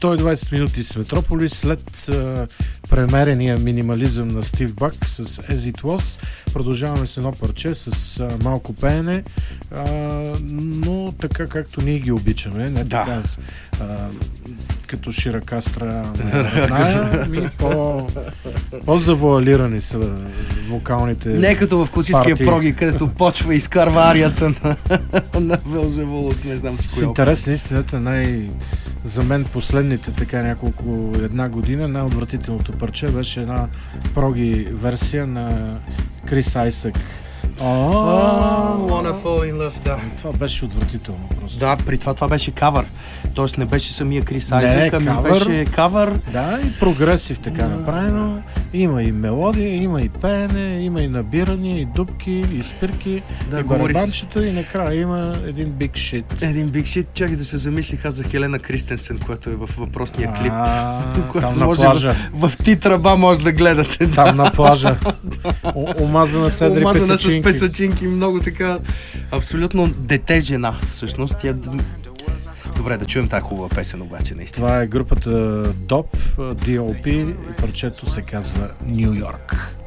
120 минути с Метрополис след премерения минимализъм на Стив Бак с As It Was. Продължаваме с едно парче с малко пеене, но така както ние ги обичаме, не така като Ширакастра, по-завуалирани са вокалните не като в класическия проги, където почва изкарва арията на Велзевул от не знам си кой. Интерес на истината, за мен последните една година най-отвратителното парче беше една проги версия на Крис Айсък. Wanna fall in love, да. Това беше отвратително просто. Да, при това беше кавър. Тоест не беше самия Крис Айзек, ами беше кавър. Да, и прогресив така направено. Има и мелодия, има и пеене, има и набиране, и дупки, и спирки, и барабанчета, и накрая има един биг шит. Един биг шит. Чакай да се замислих аз за Хелена Кристенсен, която е в въпросния клип. Там на плажа. В титраба може да гледате. Там на плажа. Омазана с едри песачинки. С песачинки, много така. Абсолютно дете жена, всъщност. Добре, да чуем тази хубава песен обаче, наистина. Това е групата DOP, DOP, и парчето се казва Ню Йорк.